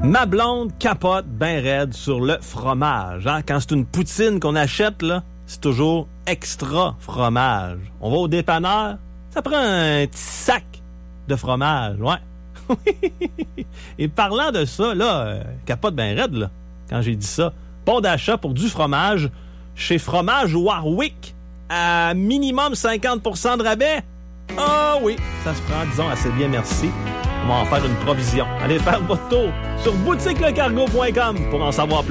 Ma blonde capote ben raide sur le fromage. Hein? Quand c'est une poutine qu'on achète, là, c'est toujours extra fromage. On va au dépanneur, ça prend un petit sac de fromage, ouais. Et parlant de ça, là, capote ben raide, là, quand j'ai dit ça. Bon d'achat pour du fromage chez Fromage Warwick à minimum 50% de rabais. Ah oui, ça se prend, disons, assez bien, merci. On va en faire une provision. Allez faire votre tour sur boutiquelecargo.com pour en savoir plus.